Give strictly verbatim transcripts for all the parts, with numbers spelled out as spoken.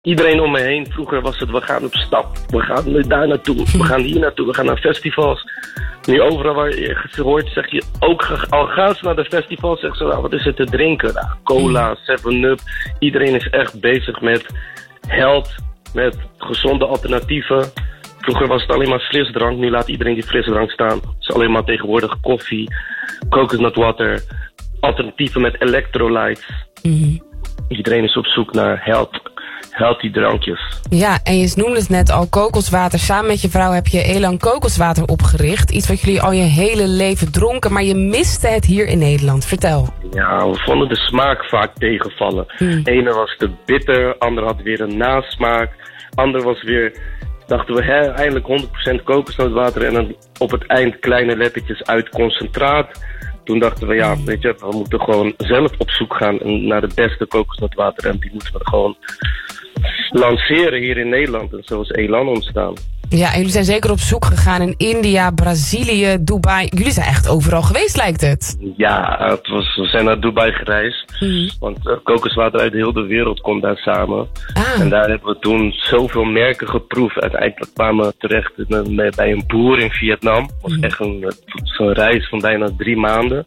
Iedereen om me heen, vroeger was het, we gaan op stap, we gaan nu daar naartoe, we gaan hier naartoe, we gaan naar festivals. Nu overal waar je ze hoort, zeg je ook, al gaan ze naar de festivals, zeggen ze, nou, wat is er te drinken? Nou, cola, seven up, iedereen is echt bezig met health, met gezonde alternatieven. Vroeger was het alleen maar frisdrank, nu laat iedereen die frisdrank staan. Het is alleen maar tegenwoordig koffie, coconut water, alternatieven met electrolytes. Mm-hmm. Iedereen is op zoek naar health. Healthy drankjes. Ja, en je noemde het net al, kokoswater. Samen met je vrouw heb je Elan kokoswater opgericht. Iets wat jullie al je hele leven dronken, maar je miste het hier in Nederland. Vertel. Ja, we vonden de smaak vaak tegenvallen. Hmm. Ene was te bitter, ander had weer een nasmaak. Ander was weer, dachten we, hè, eindelijk honderd procent kokosnootwater en dan op het eind kleine lettertjes uit concentraat. Toen dachten we, ja, weet je, we moeten gewoon zelf op zoek gaan naar de beste kokosnootwater. En die moeten we gewoon lanceren hier in Nederland. En zo is Elan ontstaan. Ja, en jullie zijn zeker op zoek gegaan in India, Brazilië, Dubai. Jullie zijn echt overal geweest, lijkt het. Ja, het was, we zijn naar Dubai gereisd. Mm. Want uh, kokoswater uit heel de wereld komt daar samen. Ah. En daar hebben we toen zoveel merken geproefd. Uiteindelijk kwamen we terecht bij een boer in Vietnam. Het was mm. echt een, zo'n reis van bijna drie maanden.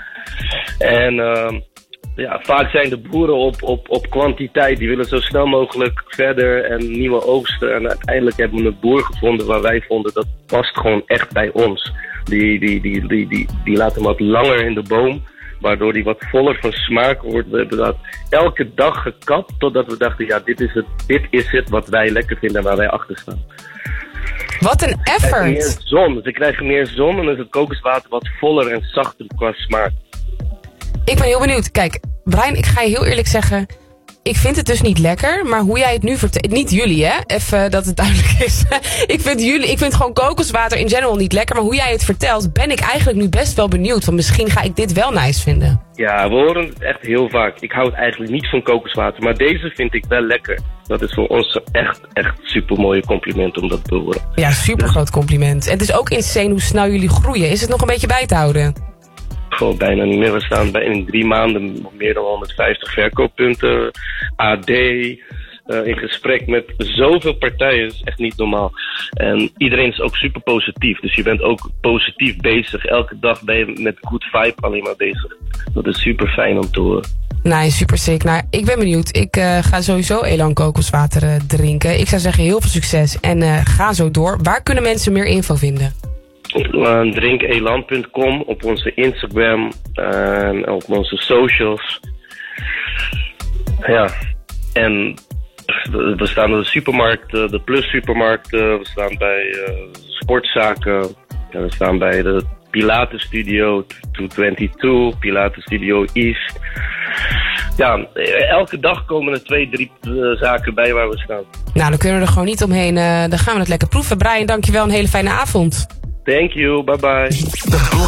En uh, ja, vaak zijn de boeren op, op, op kwantiteit. Die willen zo snel mogelijk verder en nieuwe oogsten. En uiteindelijk hebben we een boer gevonden waar wij vonden dat past gewoon echt bij ons. Die, die, die, die, die, die laat hem wat langer in de boom, waardoor die wat voller van smaak wordt. We hebben dat elke dag gekapt totdat we dachten, ja, dit is het, dit is het wat wij lekker vinden en waar wij achter staan. Wat een effort! Meer zon. Ze krijgen meer zon en dan is het kokoswater wat voller en zachter qua smaak. Ik ben heel benieuwd. Kijk, Brian, ik ga je heel eerlijk zeggen, ik vind het dus niet lekker, maar hoe jij het nu vertelt, niet jullie hè, even dat het duidelijk is. ik vind jullie, ik vind gewoon kokoswater in general niet lekker, maar hoe jij het vertelt, ben ik eigenlijk nu best wel benieuwd, want misschien ga ik dit wel nice vinden. Ja, we horen het echt heel vaak. Ik hou het eigenlijk niet van kokoswater, maar deze vind ik wel lekker. Dat is voor ons echt, echt super mooie compliment om dat te horen. Ja, super groot compliment. En het is ook insane hoe snel jullie groeien. Is het nog een beetje bij te houden? Gewoon bijna niet meer. We staan bij in drie maanden meer dan honderdvijftig verkooppunten. A D, uh, in gesprek met zoveel partijen. Dat is echt niet normaal. En iedereen is ook super positief. Dus je bent ook positief bezig. Elke dag ben je met good vibe alleen maar bezig. Dat is super fijn om te horen. Nee, super sick. Nou, ik ben benieuwd. Ik uh, ga sowieso Elan kokoswater uh, drinken. Ik zou zeggen heel veel succes. En uh, ga zo door. Waar kunnen mensen meer info vinden? Uh, drink elan punt com op onze Instagram en uh, op onze socials. Ja, en we, we staan in de supermarkten, de Plus supermarkten, we staan bij uh, sportzaken, en we staan bij de Pilates Studio tweehonderdtwintigtwee, Pilates Studio East. Ja, elke dag komen er twee, drie uh, zaken bij waar we staan. Nou, dan kunnen we er gewoon niet omheen. Uh, dan gaan we het lekker proeven. Brian, dankjewel. Een hele fijne avond. Thank you. Bye bye.